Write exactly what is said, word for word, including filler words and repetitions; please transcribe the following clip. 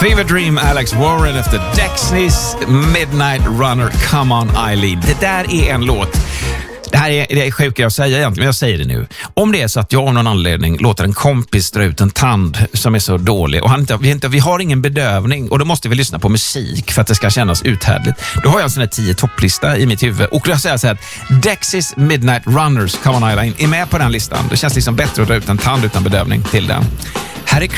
Fever Dream, Alex Warren efter Dexys Midnight Runner, Come On Eileen. Det där är en låt. Det här är, det är sjukt jag säger egentligen, men jag säger det nu. Om det är så att jag av någon anledning låter en kompis dra ut en tand som är så dålig och han inte, vi, inte, vi har ingen bedövning och då måste vi lyssna på musik för att det ska kännas uthärdligt. Då har jag en sån här tio topplista i mitt huvud och jag säger så här att Dexys Midnight Runners, Come On Eileen är med på den listan. Det känns liksom bättre att dra ut en tand utan bedövning till den. Här är